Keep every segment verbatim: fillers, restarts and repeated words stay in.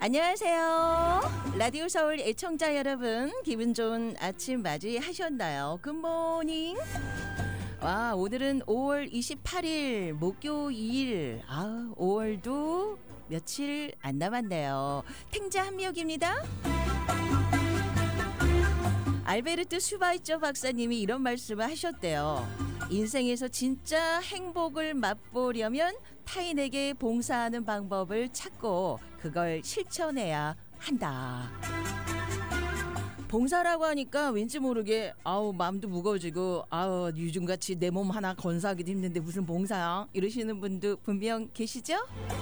안녕하세요. 라디오 서울 애청자 여러분, 기분 좋은 아침 맞이하셨나요? 굿모닝. 와, 오늘은 오월 이십팔일 목요일. 아, 오월도 며칠 안 남았네요. 탱자 한미옥입니다. 알베르트 슈바이처 박사님이 이런 말씀을 하셨대요. 인생에서 진짜 행복을 맛보려면 타인에게 봉사하는 방법을 찾고 그걸 실천해야 한다. 봉사라고 하니까 왠지 모르게 아우 마음도 무거워지고 아우 요즘같이 내 몸 하나 건사하기도 힘든데 무슨 봉사야? 이러시는 분도 분명 계시죠?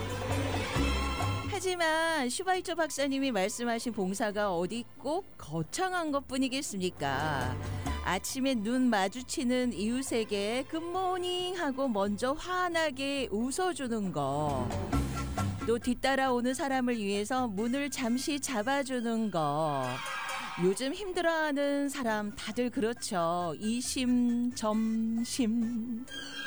하지만 슈바이처 박사님이 말씀하신 봉사가 어디 꼭 거창한 것뿐이겠습니까? 아침에 눈 마주치는 이웃에게 굿모닝 하고 먼저 환하게 웃어주는 거, 또 뒤따라오는 사람을 위해서 문을 잠시 잡아주는 거. 요즘 힘들어하는 사람 다들 그렇죠. 이심 점심.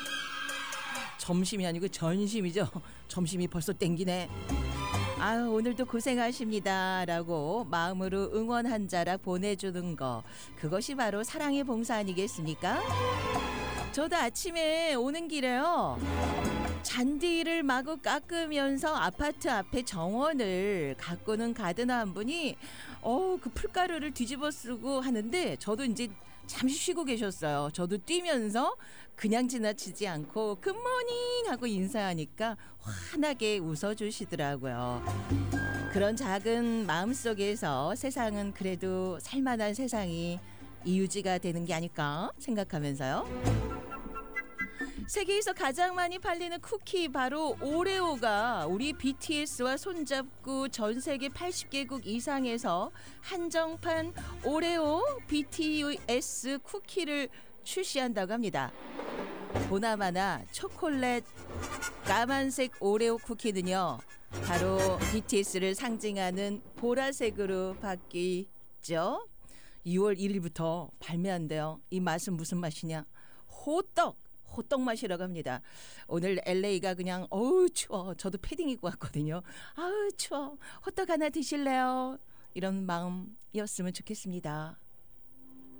점심이 아니고 전심이죠. 점심이 벌써 땡기네. 아유, 오늘도 고생하십니다 라고 마음으로 응원 한 자락 보내주는 거, 그것이 바로 사랑의 봉사 아니겠습니까? 저도 아침에 오는 길에요, 잔디를 마구 깎으면서 아파트 앞에 정원을 가꾸는 가드너 한 분이 어, 그 풀가루를 뒤집어 쓰고 하는데 저도 이제 잠시 쉬고 계셨어요. 저도 뛰면서 그냥 지나치지 않고 굿모닝 하고 인사하니까 환하게 웃어주시더라고요. 그런 작은 마음속에서 세상은 그래도 살만한 세상이 이유지가 되는 게 아닐까 생각하면서요. 세계에서 가장 많이 팔리는 쿠키 바로 오레오가 우리 비티에스와 손잡고 전 세계 팔십 개국 이상에서 한정판 오레오 비티에스 쿠키를 출시한다고 합니다. 보나마나 초콜릿 까만색 오레오 쿠키는요, 바로 비티에스를 상징하는 보라색으로 바뀌죠. 유월 일일부터 발매한대요. 이 맛은 무슨 맛이냐? 호떡! 호떡 맛이라고 합니다. 오늘 엘에이가 그냥 어우 추워. 저도 패딩 입고 왔거든요. 아우 추워. 호떡 하나 드실래요? 이런 마음이었으면 좋겠습니다.